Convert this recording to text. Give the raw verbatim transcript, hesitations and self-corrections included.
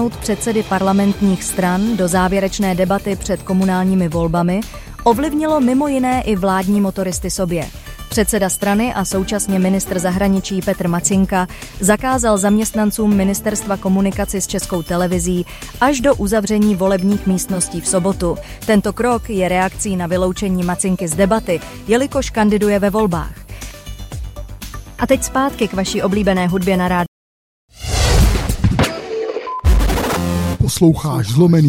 zahrnout předsedy parlamentních stran do závěrečné debaty před komunálními volbami ovlivnilo mimo jiné i vládní motoristy sobě. Předseda strany a současně ministr zahraničí Petr Macinka zakázal zaměstnancům Ministerstva komunikaci s Českou televizí až do uzavření volebních místností v sobotu. Tento krok je reakcí na vyloučení Macinky z debaty, jelikož kandiduje ve volbách. A teď zpátky k vaší oblíbené hudbě na rádiu. Posloucháš Zlomený